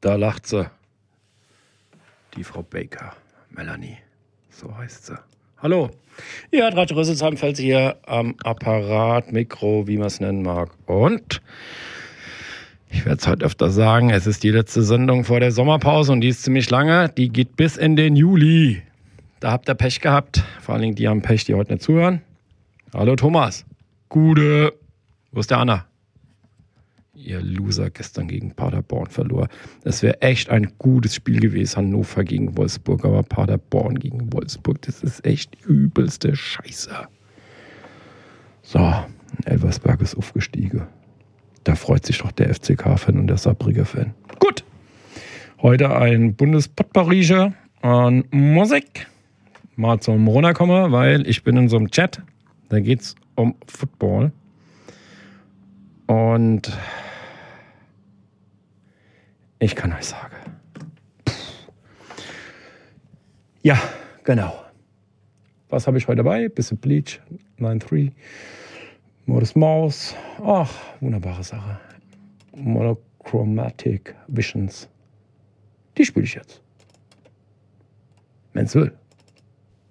Da lacht sie. Die Frau Baker. Melanie. So heißt sie. Hallo. Ihr hört Radio Rüsselsheim-Pfalz hier am Apparat, Mikro, wie man es nennen mag. Und ich werde es heute öfter sagen, es ist die letzte Sendung vor der Sommerpause und die ist ziemlich lange. Die geht bis in den Juli. Da habt ihr Pech gehabt. Vor allen Dingen die haben Pech, die heute nicht zuhören. Hallo Thomas. Gute. Wo ist der Anna? Ihr Loser gestern gegen Paderborn verlor. Das wäre echt ein gutes Spiel gewesen. Hannover gegen Wolfsburg, aber Paderborn gegen Wolfsburg, das ist echt übelste Scheiße. So, Elversberg ist aufgestiegen. Da freut sich doch der FCK-Fan und der Saarbrücker-Fan. Gut. Heute ein Bundespotpourri an Musik. Mal zum Runterkommen, weil ich bin in so einem Chat. Da geht es um Football. Und ich kann euch sagen. Ja, genau. Was habe ich heute dabei? Bisschen Bleach, 9.3, Modus Mouse. Ach, wunderbare Sache. Monochromatic Visions. Die spiele ich jetzt. Wenn's will.